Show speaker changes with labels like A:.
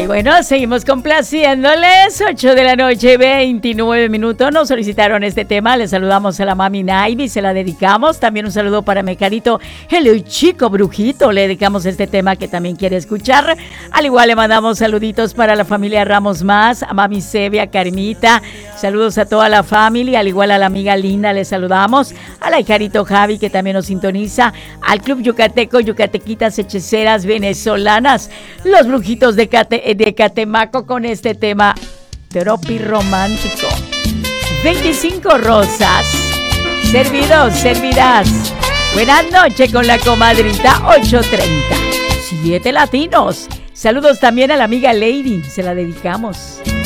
A: bueno, seguimos complaciéndoles. 8 de la noche, 29 minutos. Nos solicitaron este tema. Le saludamos a la mami Naivi, se la dedicamos. También un saludo para Mecarito, el chico brujito. Le dedicamos este tema que también quiere escuchar. Al igual le mandamos saluditos para la familia Ramos Más, a mami Sebia, Carmita. Saludos a toda la familia, al igual a la amiga Linda le saludamos. A la Icarito Javi, que también nos sintoniza. Al Club Yucateco, Yucatequitas Hechiceras Venezolanas. Los brujitos de Catemaco con este tema tropi romántico. 25 rosas. Servidos, servirás. Buenas noches con la comadrita 8:30. 7 latinos. Saludos también a la amiga Lady. Se la dedicamos.